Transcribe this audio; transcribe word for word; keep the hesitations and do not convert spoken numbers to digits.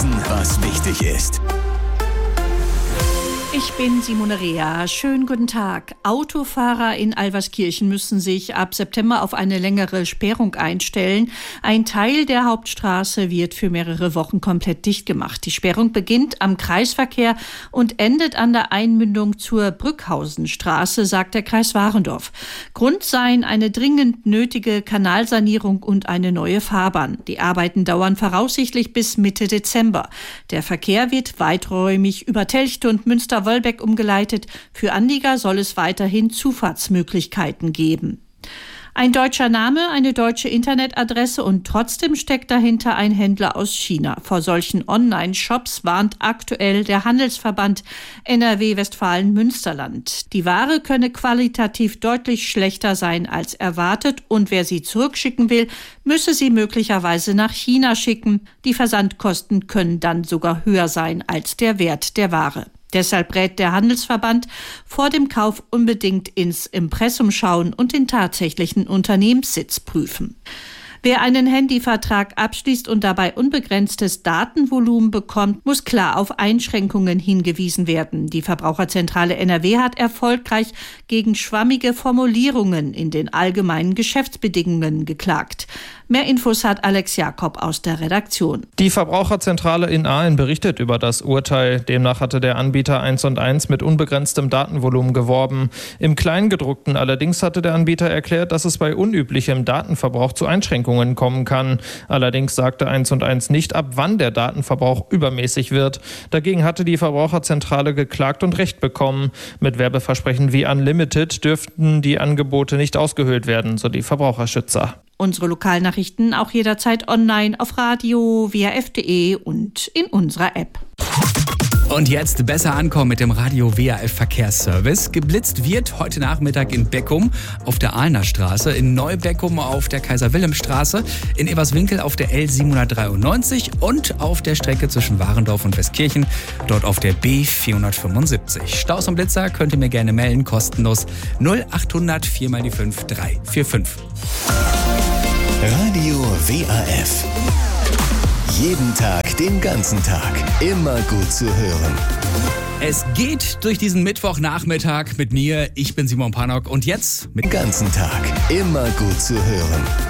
Wissen, was wichtig ist. Ich bin Simone Rea. Schönen guten Tag. Autofahrer in Alverskirchen müssen sich ab September auf eine längere Sperrung einstellen. Ein Teil der Hauptstraße wird für mehrere Wochen komplett dicht gemacht. Die Sperrung beginnt am Kreisverkehr und endet an der Einmündung zur Brückhausenstraße, sagt der Kreis Warendorf. Grund seien eine dringend nötige Kanalsanierung und eine neue Fahrbahn. Die Arbeiten dauern voraussichtlich bis Mitte Dezember. Der Verkehr wird weiträumig über Telchte und Münster Wolbeck umgeleitet. Für Anlieger soll es weiterhin Zufahrtsmöglichkeiten geben. Ein deutscher Name, eine deutsche Internetadresse und trotzdem steckt dahinter ein Händler aus China. Vor solchen Online-Shops warnt aktuell der Handelsverband N R W Westfalen-Münsterland. Die Ware könne qualitativ deutlich schlechter sein als erwartet und wer sie zurückschicken will, müsse sie möglicherweise nach China schicken. Die Versandkosten können dann sogar höher sein als der Wert der Ware. Deshalb rät der Handelsverband, vor dem Kauf unbedingt ins Impressum schauen und den tatsächlichen Unternehmenssitz prüfen. Wer einen Handyvertrag abschließt und dabei unbegrenztes Datenvolumen bekommt, muss klar auf Einschränkungen hingewiesen werden. Die Verbraucherzentrale N R W hat erfolgreich gegen schwammige Formulierungen in den allgemeinen Geschäftsbedingungen geklagt. Mehr Infos hat Alex Jakob aus der Redaktion. Die Verbraucherzentrale in Aalen berichtet über das Urteil. Demnach hatte der Anbieter eins und eins mit unbegrenztem Datenvolumen geworben. Im Kleingedruckten allerdings hatte der Anbieter erklärt, dass es bei unüblichem Datenverbrauch zu Einschränkungen kommen kann. Allerdings sagte eins und eins nicht, ab wann der Datenverbrauch übermäßig wird. Dagegen hatte die Verbraucherzentrale geklagt und Recht bekommen. Mit Werbeversprechen wie Unlimited dürften die Angebote nicht ausgehöhlt werden, so die Verbraucherschützer. Unsere Lokalnachrichten auch jederzeit online auf Radio, W R F punkt de und in unserer App. Und jetzt besser ankommen mit dem Radio W R F Verkehrsservice. Geblitzt wird heute Nachmittag in Beckum auf der Aalener Straße, in Neubeckum auf der Kaiser-Wilhelm-Straße, in Eberswinkel auf der L siebenhundertdreiundneunzig und auf der Strecke zwischen Warendorf und Westkirchen, dort auf der B vierhundertfünfundsiebzig. Staus und Blitzer könnt ihr mir gerne melden, kostenlos null achthundert vier mal die fünf drei vier fünf. Radio W R F. Jeden Tag, den ganzen Tag. Immer gut zu hören. Es geht durch diesen Mittwochnachmittag mit mir. Ich bin Simon Pannock und jetzt mit den ganzen Tag. Immer gut zu hören.